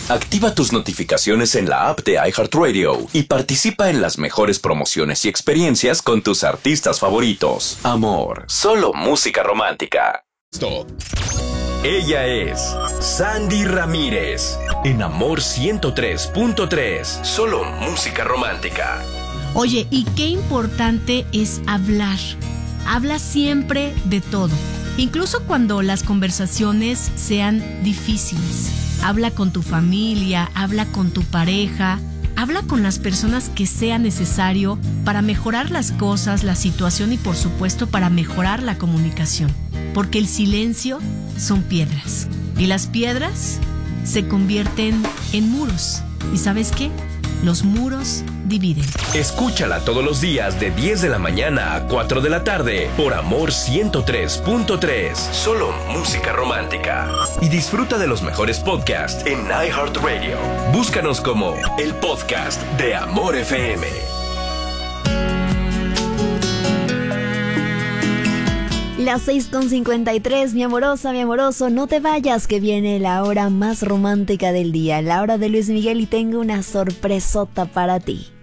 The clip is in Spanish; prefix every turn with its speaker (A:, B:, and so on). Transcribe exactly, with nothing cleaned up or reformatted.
A: Activa tus notificaciones en la app de iHeartRadio y participa en las mejores promociones y experiencias con tus artistas favoritos. Amor, solo música romántica. Stop. Ella es Sandy Ramírez, en Amor ciento tres punto tres, solo música romántica.
B: Oye, y qué importante es hablar. Habla siempre de todo, incluso cuando las conversaciones sean difíciles. Habla con tu familia, habla con tu pareja, habla con las personas que sea necesario para mejorar las cosas, la situación y por supuesto para mejorar la comunicación. Porque el silencio son piedras y las piedras se convierten en muros. ¿Y sabes qué? Los muros dividen.
A: Escúchala todos los días de diez de la mañana a cuatro de la tarde por Amor ciento tres punto tres. Solo música romántica. Y disfruta de los mejores podcasts en iHeartRadio. Búscanos como el podcast de Amor F M.
C: Las seis con cincuenta y tres, mi amorosa, mi amoroso, no te vayas que viene la hora más romántica del día, la hora de Luis Miguel y tengo una sorpresota para ti.